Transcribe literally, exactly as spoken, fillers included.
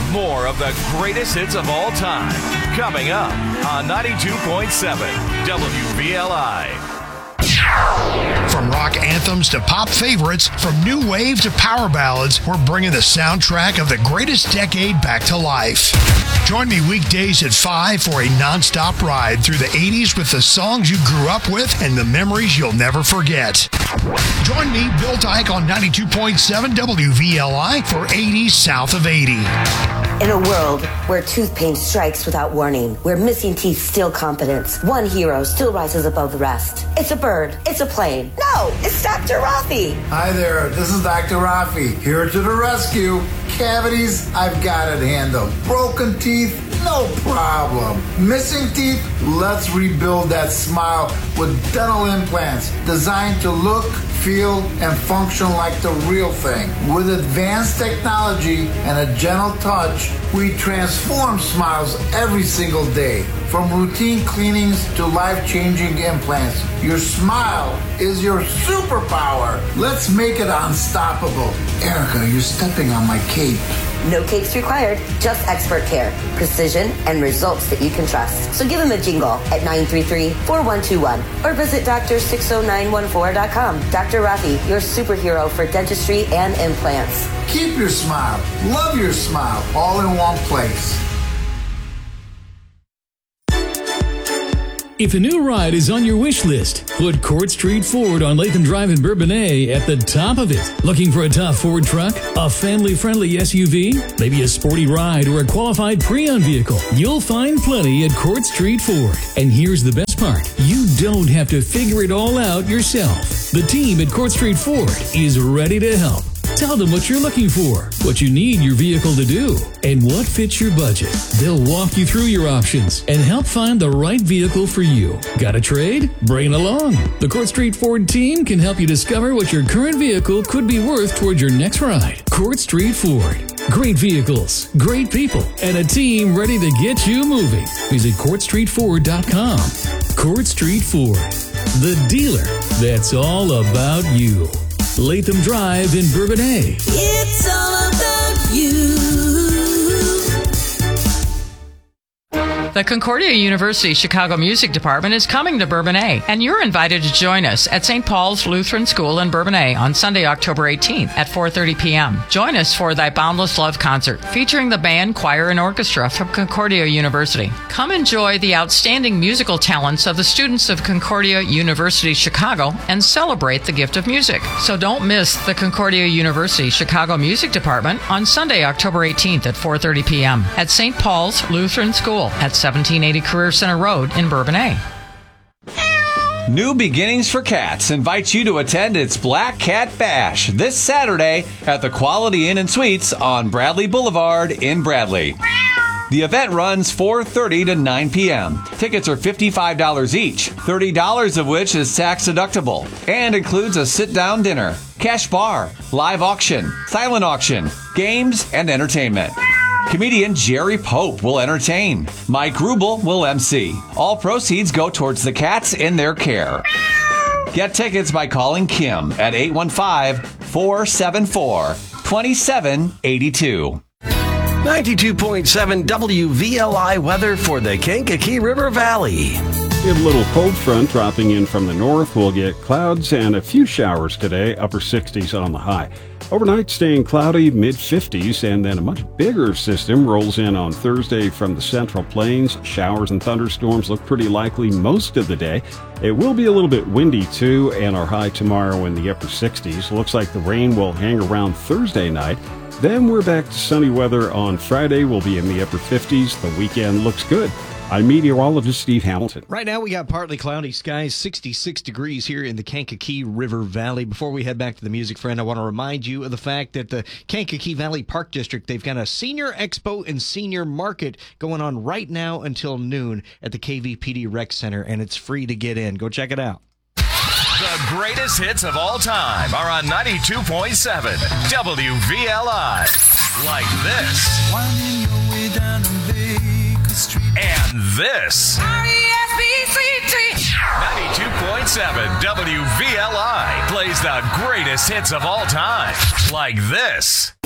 More of the greatest hits of all time. Coming up on ninety-two point seven W V L I. From rock anthems to pop favorites, from new wave to power ballads, we're bringing the soundtrack of the greatest decade back to life. Join me weekdays at five for a nonstop ride through the eighties with the songs you grew up with and the memories you'll never forget. Join me, Bill Dyke, on ninety-two point seven W V L I for eighties South of eighty. In a world where tooth pain strikes without warning, where missing teeth steal confidence, one hero still rises above the rest. It's a bird. It's a plane. No, it's Doctor Rafi. Hi there, this is Doctor Rafi, here to the rescue. Cavities, I've got it handled. Broken teeth, no problem. Missing teeth, let's rebuild that smile with dental implants designed to look, feel, and function like the real thing. With advanced technology and a gentle touch, we transform smiles every single day. From routine cleanings to life-changing implants, your smile is your superpower. Let's make it unstoppable. Erica, you're stepping on my cape. No capes required, just expert care, precision, and results that you can trust. So give him a jingle at nine three three, four one two one or visit doctor six oh nine one four dot com. Doctor Rafi, your superhero for dentistry and implants. Keep your smile, love your smile, all in one place. If a new ride is on your wish list, put Court Street Ford on Latham Drive in Bourbonnais at the top of it. Looking for a tough Ford truck, a family-friendly S U V, maybe a sporty ride or a qualified pre-owned vehicle? You'll find plenty at Court Street Ford. And here's the best part. You don't have to figure it all out yourself. The team at Court Street Ford is ready to help. Tell them what you're looking for, what you need your vehicle to do, and what fits your budget. They'll walk you through your options and help find the right vehicle for you. Got a trade? Bring it along. The Court Street Ford team can help you discover what your current vehicle could be worth towards your next ride. Court Street Ford. Great vehicles, great people, and a team ready to get you moving. Visit court street ford dot com. Court Street Ford, the dealer that's all about you. Latham Drive in Bourbonnais. It's all about you. The Concordia University Chicago Music Department is coming to Bourbonnais, and you're invited to join us at Saint Paul's Lutheran School in Bourbonnais on Sunday, October eighteenth at four thirty p.m. Join us for Thy Boundless Love concert, featuring the band, choir, and orchestra from Concordia University. Come enjoy the outstanding musical talents of the students of Concordia University Chicago and celebrate the gift of music. So don't miss the Concordia University Chicago Music Department on Sunday, October eighteenth at four thirty p.m. at Saint Paul's Lutheran School at seventeen eighty Career Center Road in Bourbonnais. New Beginnings for Cats invites you to attend its Black Cat Bash this Saturday at the Quality Inn and Suites on Bradley Boulevard in Bradley. The event runs four thirty to nine p.m. Tickets are fifty-five dollars each, thirty dollars of which is tax deductible, and includes a sit-down dinner, cash bar, live auction, silent auction, games, and entertainment. Comedian Jerry Pope will entertain. Mike Rubel will M C. All proceeds go towards the cats in their care. Get tickets by calling Kim at eight one five, four seven four, two seven eight two. ninety-two point seven W V L I weather for the Kankakee River Valley. We have a little cold front dropping in from the north. We'll get clouds and a few showers today, upper sixties on the high. Overnight staying cloudy, mid fifties, and then a much bigger system rolls in on Thursday from the Central Plains. Showers and thunderstorms look pretty likely most of the day. It will be a little bit windy too, and our high tomorrow in the upper sixties. Looks like the rain will hang around Thursday night. Then we're back to sunny weather on Friday. We'll be in the upper fifties. The weekend looks good. I'm meteorologist Steve Hamilton. Right now we got partly cloudy skies, sixty-six degrees here in the Kankakee River Valley. Before we head back to the music, friend, I want to remind you of the fact that the Kankakee Valley Park District, they've got a senior expo and senior market going on right now until noon at the K V P D Rec Center, and it's free to get in. Go check it out. The greatest hits of all time are on ninety-two point seven W V L I. Like this. Winding your way down on Baker Street. And this. R E S P C T. ninety-two point seven W V L I plays the greatest hits of all time. Like this.